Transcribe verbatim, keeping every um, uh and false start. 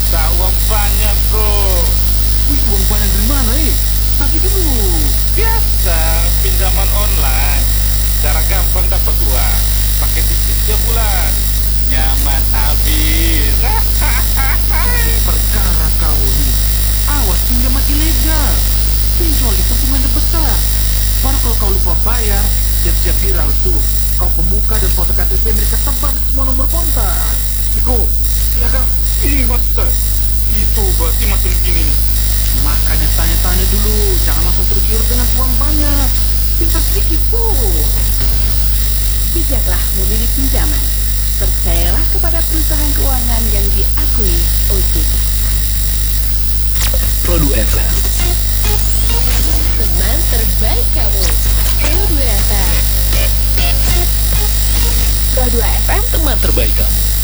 juta, uang banyak bro. Wih, uang banyak dari mana, eh? Tagih dulu. Biasa, pinjaman online. Cara gampang dapat uang. Pakai cicil tiap bulan. Nyaman habis. Cari perkara kau nih. Awas pinjaman ilegal. Pinjol itu bunganya besar. Baru kalau kau lupa bayar, siap-siap viral tuh. Kau pemuka dan foto K T P mereka sebar di semua nomor kontak. Iko, ya kan? Ih, maksudnya. Itu berarti makin begini nih. Makanya tanya-tanya dulu, jangan langsung tergiur dengan uang banyak. Pintar sedikit pun. Bijaklah memilih pinjaman. Percayalah kepada perusahaan keuangan yang diakui O J K. Produk F M. Teman terbaik kamu. Pro dua F M. Produk F M teman terbaik kamu.